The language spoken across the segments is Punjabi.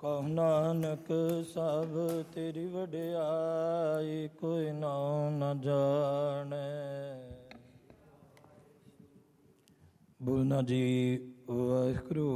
ਕਹੁ ਨਾਨਕ ਸਭ ਤੇਰੀ ਵਡਿਆਈ, ਕੋਈ ਨਾਉ ਨ ਜਾਣੈ। ਬੋਲਣਾ ਜੀ ਵਾਹਿਗੁਰੂ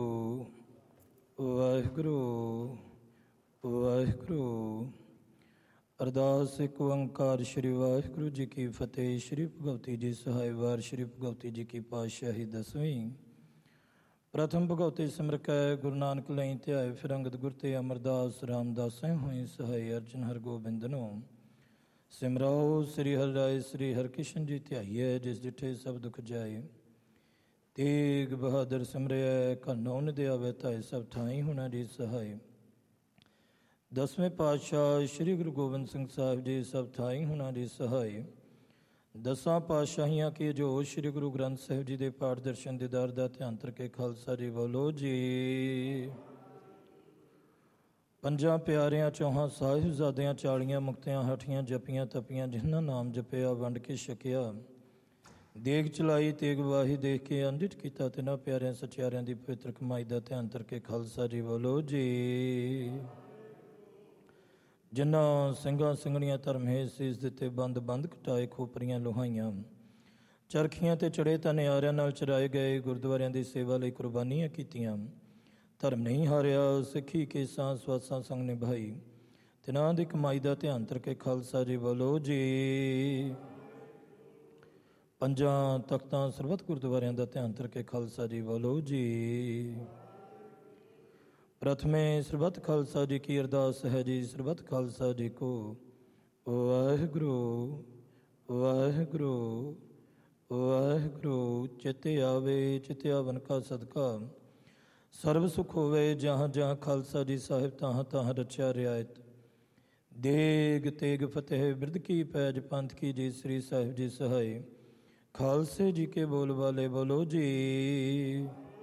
ਵਾਹਿਗੁਰੂ ਵਾਹਿਗੁਰੂ। ਅਰਦਾਸ ਇੱਕ ਓੰਕਾਰ ਸ਼੍ਰੀ ਵਾਹਿਗੁਰੂ ਜੀ ਕੀ ਫਤਿਹ। ਸ਼੍ਰੀ ਭਗਵਤੀ ਜੀ ਸਹਾਇ ਵਾਰ। ਸ਼੍ਰੀ ਭਗਵਤੀ ਜੀ ਕੀ ਪਾਤਸ਼ਾਹੀ ਦਸਵੀਂ। ਪ੍ਰਥਮ ਭਗਵਤੀ ਸਿਮਰ ਕੈ ਗੁਰੂ ਨਾਨਕ ਲਈ ਧਿਆਏ, ਫਿਰ ਅੰਗਦ ਗੁਰ ਤੇ ਅਮਰਦਾਸ ਰਾਮਦਾਸੈ ਹੋਈ ਸਹਾਈ। ਅਰਜਨ ਹਰਗੋਬਿੰਦਨੋ ਸਿਮਰਾਓ, ਸ੍ਰੀ ਹਰਿ ਰਾਏ ਸ੍ਰੀ ਹਰਿਕ੍ਰਿਸ਼ਨ ਜੀ ਧਿਆਈਐ। ਜਿਸ ਜਿਠੇ ਸਭ ਦੁਖ ਜਾਏ, ਤੇਗ ਬਹਾਦਰ ਸਿਮਰਿਐ। ਘਨੌ ਨਿਧਿ ਆਵੈ ਧਾਇ, ਸਭ ਠਾਈ ਹੋਣਾ ਜੀ ਸਹਾਈ। ਦਸਵੇਂ ਪਾਤਸ਼ਾਹ ਸ਼੍ਰੀ ਗੁਰੂ ਗੋਬਿੰਦ ਸਿੰਘ ਸਾਹਿਬ ਜੀ, ਸਭ ਠਾਈ ਹੋਣਾ ਜੀ ਸਹਾਈ। ਦਸਾਂ ਪਾਤਸ਼ਾਹੀਆਂ ਕੀ ਜੋ ਸ਼੍ਰੀ ਗੁਰੂ ਗ੍ਰੰਥ ਸਾਹਿਬ ਜੀ ਦੇ ਪਾਠ ਦਰਸ਼ਨ ਦੀਦਾਰ ਦਾ ਧਿਆਨ ਕਰਕੇ ਖਾਲਸਾ ਜੀ ਬੋਲੋ ਜੀ। ਪੰਜਾਂ ਪਿਆਰਿਆਂ ਚੌਹਾਂ ਸਾਹਿਬਜ਼ਾਦਿਆਂ, 40 ਮੁਕਤਿਆਂ ਹਠੀਆਂ ਜਪੀਆਂ ਤਪੀਆਂ, ਜਿਨ੍ਹਾਂ ਨਾਮ ਜਪਿਆ ਵੰਡ ਕੇ ਛਕਿਆ। ਦੇਗ ਚਲਾਈ ਤੇਗ ਵਾਹੀ ਦੇਖ ਕੇ ਅੰਡਿਤ ਕੀਤਾ, ਤਿਨਾਂ ਪਿਆਰਿਆਂ ਸਚਿਆਰਿਆਂ ਦੀ ਪਵਿੱਤਰ ਕਮਾਈ ਦਾ ਧਿਆਨ ਕਰਕੇ ਖਾਲਸਾ ਜੀ ਬੋਲੋ ਜੀ। ਜਿਨ੍ਹਾਂ ਸਿੰਘਾਂ ਸਿੰਘਣੀਆਂ ਧਰਮ ਹੈ ਸੀਸ ਦਿੱਤੇ, ਬੰਦ ਬੰਦ ਕਟਾਏ, ਖੋਪਰੀਆਂ ਲੋਹਾਈਆਂ, ਚਰਖੀਆਂ ਤੇ ਚੜੇ ਧਨਿਆਰਿਆਂ ਨਾਲ ਚਰਾਏ ਗਏ, ਗੁਰਦੁਆਰਿਆਂ ਦੀ ਸੇਵਾ ਲਈ ਕੁਰਬਾਨੀਆਂ ਕੀਤੀਆਂ, ਧਰਮ ਨਹੀਂ ਹਾਰਿਆ, ਸਿੱਖੀ ਕੇਸਾਂ ਸਵਾਸਾਂ ਸੰਗ ਨਿਭਾਈ, ਤਿਨਾਂ ਦੀ ਕਮਾਈ ਦਾ ਧਿਆਨ ਕਰਕੇ ਖਾਲਸਾ ਜੀ ਬੋਲੋ ਜੀ। ਪੰਜਾਂ ਤਖਤਾਂ ਸਰਬੱਤ ਗੁਰਦੁਆਰਿਆਂ ਦਾ ਧਿਆਨ ਕਰਕੇ ਖਾਲਸਾ ਜੀ ਬੋਲੋ ਜੀ। ਪ੍ਰਥਮੇ ਸਰਬੱਤ ਖਾਲਸਾ ਜੀ ਕੀ ਅਰਦਾਸ ਹੈ ਜੀ। ਸਰਬੱਤ ਖਾਲਸਾ ਜੀ ਕੋ ਵਾਹਿਗੁਰੂ ਵਾਹਿਗੁਰੂ ਵਾਹਿਗੁਰੂ। ਚਿਤ ਆਵੇ ਚਿਤ ਆਵਨ ਕਾ ਸਦਕਾ, ਸਰਬ ਸੁਖ ਹੋਵੇ ਜਹਾਂ ਜਹਾਂ ਖਾਲਸਾ ਜੀ ਸਾਹਿਬ, ਤਾਹਾਂ ਤਾਹਾਂ ਰਚਿਆ ਰਿਆਇਤ। ਦੇਗ ਤੇਗ ਫਤਿਹ ਬਿਰਧ ਕੀ ਪੈਜ, ਪੰਥ ਕੀ ਜੀ ਸ੍ਰੀ ਸਾਹਿਬ ਜੀ ਸਹਾਈ। ਖਾਲਸੇ ਜੀ ਕੇ ਬੋਲ ਵਾਲੇ ਬੋਲੋ ਜੀ।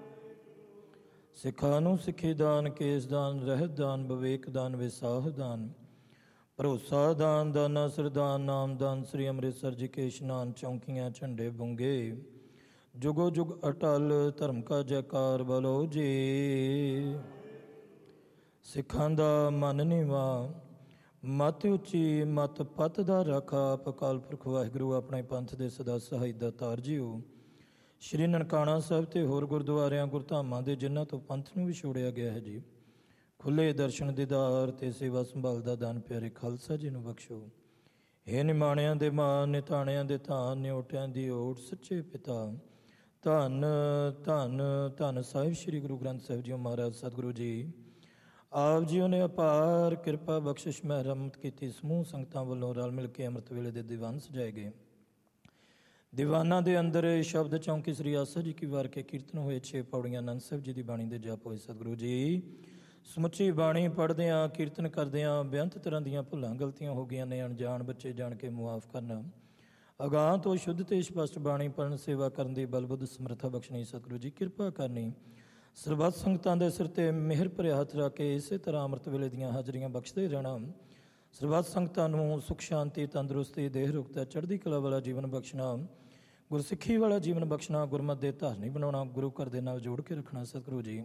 ਸਿੱਖਾਂ ਨੂੰ ਸਿੱਖੀ ਦਾਨ, ਕੇਸ ਦਾਨ, ਰਹਿਤ ਦਾਨ, ਵਿਵੇਕ ਦਾਨ, ਵਿਸਾਹ ਦਾਨ, ਭਰੋਸਾ ਦਾਨ, ਦਾਨਾ ਸਰਦਾਨ, ਨਾਮ ਦਾਨ, ਸ੍ਰੀ ਅੰਮ੍ਰਿਤਸਰ ਜੀ ਕੇ ਇਸ਼ਨਾਨ, ਚੌਂਕੀਆਂ ਝੰਡੇ ਬੁੰਗੇ, ਜੁਗੋ ਜੁਗ ਅਟਲ, ਧਰਮ ਕਾ ਜੈਕਾਰ ਬੋਲੋ ਜੀ। ਸਿੱਖਾਂ ਦਾ ਮਨ ਨੀਵਾਂ, ਮਤ ਉੱਚੀ, ਮਤ ਪੱਤ ਦਾ ਰਾਖਾ, ਆਪ ਅਕਾਲ ਪੁਰਖ ਵਾਹਿਗੁਰੂ ਆਪਣੇ ਪੰਥ ਦੇ ਸਦਾ ਸਹਾਈ ਦਾਤਾਰ ਜੀਓ। ਸ਼੍ਰੀ ਨਨਕਾਣਾ ਸਾਹਿਬ ਤੇ ਹੋਰ ਗੁਰਦੁਆਰਿਆਂ ਗੁਰਧਾਮਾਂ ਦੇ ਜਿਨ੍ਹਾਂ ਤੋਂ ਪੰਥ ਨੂੰ ਵਿਛੋੜਿਆ ਗਿਆ ਹੈ ਜੀ, ਖੁੱਲ੍ਹੇ ਦਰਸ਼ਨ ਦੀਦਾਰ ਤੇ ਸੇਵਾ ਸੰਭਾਲ ਦਾ ਦਾਨ ਪਿਆਰੇ ਖਾਲਸਾ ਜੀ ਨੂੰ ਬਖਸ਼ੋ। ਹੇ ਨਿਮਾਣਿਆਂ ਦੇ ਮਾਨ, ਨਿਤਾਣਿਆਂ ਦੇ ਧਾਨ, ਨਿਓਟਿਆਂ ਦੀ ਓਟ, ਸੱਚੇ ਪਿਤਾ ਧੰਨ ਧੰਨ ਧੰਨ ਸਾਹਿਬ ਸ਼੍ਰੀ ਗੁਰੂ ਗ੍ਰੰਥ ਸਾਹਿਬ ਜੀ ਮਹਾਰਾਜ ਸਤਿਗੁਰੂ ਜੀ। ਆਪ ਜੀਓ ਨੇ ਅਪਾਰ ਕਿਰਪਾ ਬਖਸ਼ਿਸ਼ ਮਹਿ ਰਹਿਮਤ ਕੀਤੀ। ਸਮੂਹ ਸੰਗਤਾਂ ਵੱਲੋਂ ਰਲ ਮਿਲ ਕੇ ਅੰਮ੍ਰਿਤ ਵੇਲੇ ਦੇ ਦੀਵਾਨ ਸਜਾਏ ਗਏ। ਦੀਵਾਨਾਂ ਦੇ ਅੰਦਰ ਸ਼ਬਦ ਚੌਂਕੀ ਸ੍ਰੀ ਆਸਾ ਜੀ ਕੀ ਵਾਰ ਕੇ ਕੀਰਤਨ ਹੋਏ। 6 ਪੌੜੀਆਂ ਆਨੰਦ ਸਾਹਿਬ ਜੀ ਦੀ ਬਾਣੀ ਦੇ ਜਪ ਹੋਏ। ਸਤਿਗੁਰੂ ਜੀ ਸਮੁੱਚੀ ਬਾਣੀ ਪੜ੍ਹਦਿਆਂ ਕੀਰਤਨ ਕਰਦਿਆਂ ਬੇਅੰਤ ਤਰ੍ਹਾਂ ਦੀਆਂ ਭੁੱਲਾਂ ਗਲਤੀਆਂ ਹੋ ਗਈਆਂ ਨੇ। ਅਣਜਾਣ ਬੱਚੇ ਜਾਣ ਕੇ ਮੁਆਫ ਕਰਨਾ। ਅਗਾਂਹ ਤੋਂ ਸ਼ੁੱਧ ਤੇ ਸਪਸ਼ਟ ਬਾਣੀ ਪੜ੍ਹਨ ਸੇਵਾ ਕਰਨ ਦੀ ਬਲਬੁੱਧ ਸਮਰੱਥਾ ਬਖਸ਼ਣੀ। ਸਤਿਗੁਰੂ ਜੀ ਕਿਰਪਾ ਕਰਨੀ। ਸਰਬੱਤ ਸੰਗਤਾਂ ਦੇ ਸਿਰ ਤੇ ਮਿਹਰ ਭਰਿਆ ਹੱਥ ਰੱਖ ਕੇ ਇਸੇ ਤਰ੍ਹਾਂ ਅੰਮ੍ਰਿਤ ਵੇਲੇ ਦੀਆਂ ਹਾਜ਼ਰੀਆਂ ਬਖਸ਼ਦੇ ਰਹਿਣਾ। ਸਰਬੱਤ ਸੰਗਤਾਂ ਨੂੰ ਸੁਖ ਸ਼ਾਂਤੀ ਤੰਦਰੁਸਤੀ ਦੇਹ ਰੁਖਤਾ ਚੜ੍ਹਦੀ ਕਲਾ ਵਾਲਾ ਜੀਵਨ ਬਖਸ਼ਣਾ, ਗੁਰਸਿੱਖੀ ਵਾਲਾ ਜੀਵਨ ਬਖਸ਼ਣਾ, ਗੁਰਮਤਿ ਦੇ ਧਾਰਨੀ ਬਣਾਉਣਾ, ਗੁਰੂ ਘਰ ਦੇ ਨਾਲ ਜੋੜ ਕੇ ਰੱਖਣਾ। ਸਤਿਗੁਰੂ ਜੀ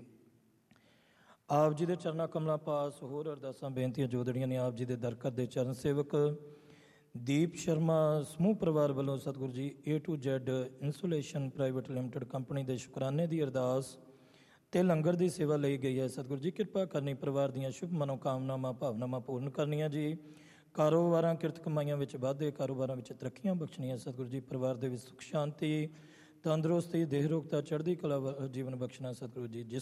ਆਪ ਜੀ ਦੇ ਚਰਨਾਂ ਕਮਲਾਂ ਪਾਸ ਹੋਰ ਅਰਦਾਸਾਂ ਬੇਨਤੀਆਂ ਜੋਦੜੀਆਂ ਨੇ। ਆਪ ਜੀ ਦੇ ਦਰ ਘਰ ਦੇ ਚਰਨ ਸੇਵਕ ਦੀਪ ਸ਼ਰਮਾ ਸਮੂਹ ਪਰਿਵਾਰ ਵੱਲੋਂ Satguru ji A to Z insulation private limited company ਦੇ ਸ਼ੁਕਰਾਨੇ ਦੀ ਅਰਦਾਸ ਤੇ ਲੰਗਰ ਦੀ ਸੇਵਾ ਲਈ ਗਈ ਹੈ। ਸਤਿਗੁਰੂ ਜੀ ਕਿਰਪਾ ਕਰਨੀ, ਪਰਿਵਾਰ ਦੀਆਂ ਸ਼ੁਭ ਮਨੋਕਾਮਨਾਵਾਂ ਭਾਵਨਾਵਾਂ ਪੂਰਨ ਕਰਨੀਆਂ ਜੀ। ਕਾਰੋਬਾਰਾਂ ਕਿਰਤ ਕਮਾਈਆਂ ਵਿੱਚ ਵਾਧੇ, ਕਾਰੋਬਾਰਾਂ ਵਿੱਚ ਤਰੱਕੀਆਂ ਬਖਸ਼ਣੀਆਂ। ਸਤਿਗੁਰੂ ਜੀ ਪਰਿਵਾਰ ਦੇ ਵਿੱਚ ਸੁਖ ਸ਼ਾਂਤੀ ਤੰਦਰੁਸਤੀ ਦੇਹ ਰੋਗਤਾ ਚੜ੍ਹਦੀ ਕਲਾ ਜੀਵਨ ਬਖਸ਼ਣਾ। ਸਤਿਗੁਰੂ ਜੀ ਜਿਸ